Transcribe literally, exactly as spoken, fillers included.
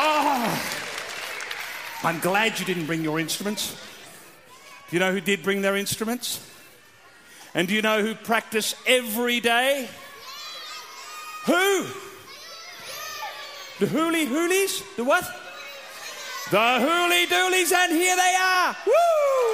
Oh, I'm glad you didn't bring your instruments. Do you know who did bring their instruments? And do you know who practice every day? Who? The hooly hoolies? The what? The hooly doolies, and here they are. Woo!